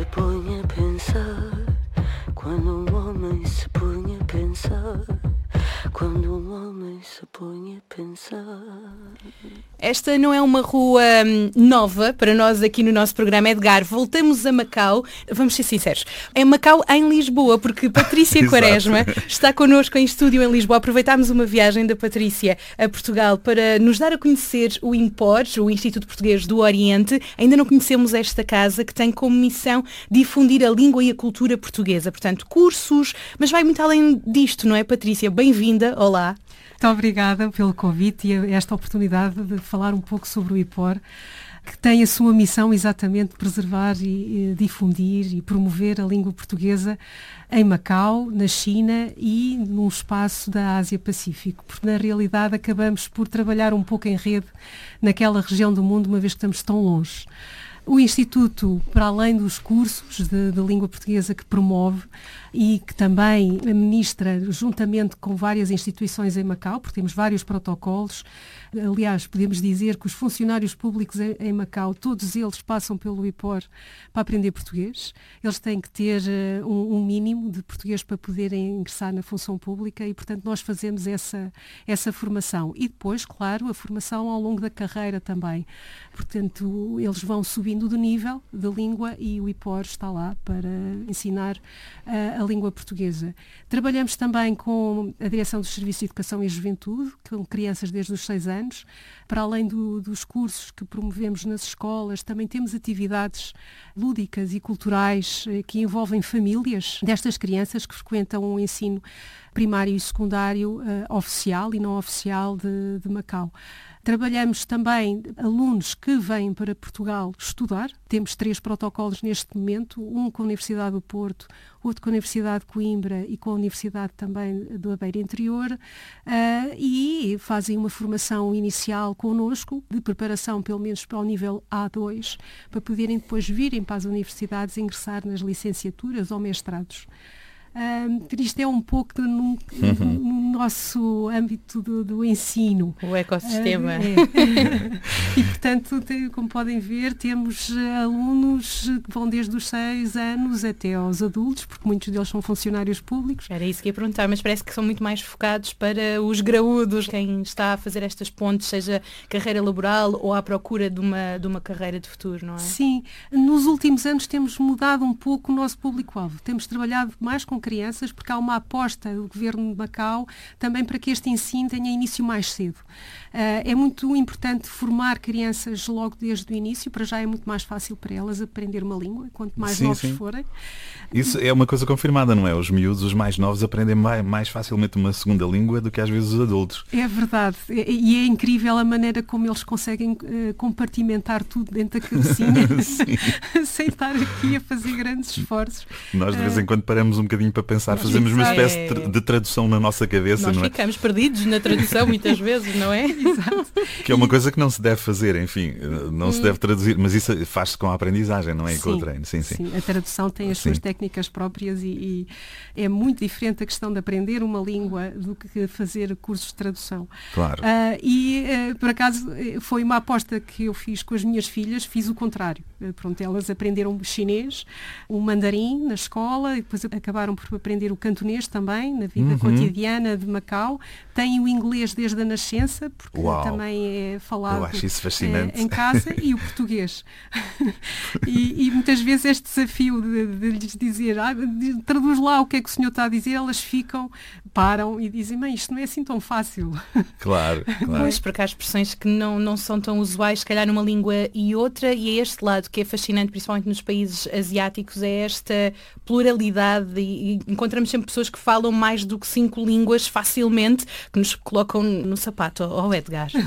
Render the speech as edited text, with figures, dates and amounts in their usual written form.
se põe a pensar, quando um homem se põe a pensar, quando um homem se põe a pensar. Esta não é uma rua nova para nós aqui no nosso programa, Edgar. Voltamos a Macau, vamos ser sinceros, é Macau em Lisboa, porque Patrícia Quaresma está connosco em estúdio em Lisboa. Aproveitámos uma viagem da Patrícia a Portugal para nos dar a conhecer o IMPOR, o Instituto Português do Oriente. Ainda não conhecemos esta casa que tem como missão difundir a língua e a cultura portuguesa. Portanto, cursos, mas vai muito além disto, não é, Patrícia? Bem-vinda, olá. Muito obrigada pelo convite e esta oportunidade de falar um pouco sobre o IPOR, que tem a sua missão exatamente preservar e difundir e promover a língua portuguesa em Macau, na China e num espaço da Ásia-Pacífico, porque na realidade acabamos por trabalhar um pouco em rede naquela região do mundo, uma vez que estamos tão longe. O Instituto, para além dos cursos de língua portuguesa que promove e que também administra juntamente com várias instituições em Macau, porque temos vários protocolos. Aliás, podemos dizer que os funcionários públicos em Macau, todos eles passam pelo IPOR para aprender português. Eles têm que ter um mínimo de português para poderem ingressar na função pública e, portanto, nós fazemos essa formação. E depois, claro, a formação ao longo da carreira também. Portanto, eles vão subindo de nível de língua e o IPOR está lá para ensinar a língua portuguesa. Trabalhamos também com a Direção dos Serviços de Educação e Juventude, com crianças desde os 6 anos. Para além dos cursos que promovemos nas escolas, também temos atividades lúdicas e culturais que envolvem famílias destas crianças que frequentam o ensino primário e secundário oficial e não oficial de Macau. Trabalhamos também alunos que vêm para Portugal estudar. Temos 3 protocolos neste momento, um com a Universidade do Porto, outro com a Universidade de Coimbra e com a Universidade também do Aveiro Interior, e fazem uma formação inicial connosco, de preparação pelo menos para o nível A2, para poderem depois virem para as universidades e ingressar nas licenciaturas ou mestrados. Isto é um pouco no nosso âmbito do ensino. O ecossistema. E, portanto, como podem ver, temos alunos que vão desde os 6 anos até aos adultos, porque muitos deles são funcionários públicos. Era isso que ia perguntar, mas parece que são muito mais focados para os graúdos, quem está a fazer estas pontes, seja carreira laboral ou à procura de uma carreira de futuro, não é? Sim. Nos últimos anos temos mudado um pouco o nosso público-alvo. Temos trabalhado mais com crianças, porque há uma aposta do Governo de Macau também para que este ensino tenha início mais cedo. É muito importante formar crianças logo desde o início, para já é muito mais fácil para elas aprender uma língua, quanto mais novos forem. Isso é uma coisa confirmada, não é? Os miúdos, os mais novos, aprendem mais facilmente uma segunda língua do que às vezes os adultos. É verdade. E é incrível a maneira como eles conseguem compartimentar tudo dentro da cabecinha, sem estar aqui a fazer grandes esforços. Nós de vez em quando paramos um bocadinho para pensar, fazemos uma espécie de tradução na nossa cabeça, nós não é? Nós ficamos perdidos na tradução muitas vezes, não é? Exato. Que é uma coisa que não se deve fazer, enfim, não se deve traduzir, mas isso faz-se com a aprendizagem, não é? Com o treino. Sim. A tradução tem as suas técnicas próprias e é muito diferente a questão de aprender uma língua do que fazer cursos de tradução. Claro. Por acaso, foi uma aposta que eu fiz com as minhas filhas, fiz o contrário. Pronto, elas aprenderam chinês, o mandarim na escola e depois acabaram por aprender o cantonês também, na vida cotidiana de Macau. Têm o inglês desde a nascença, porque também é falado eu acho isso fascinante. Em casa, e o português. E muitas vezes este desafio de lhes dizer, traduz lá o que é que o senhor está a dizer, elas param e dizem, mãe, isto não é assim tão fácil. Claro. Pois, porque há expressões que não são tão usuais, se calhar numa língua e outra, e é este lado que é fascinante, principalmente nos países asiáticos, é esta pluralidade e encontramos sempre pessoas que falam mais do que 5 línguas facilmente, que nos colocam no sapato, ao Edgar.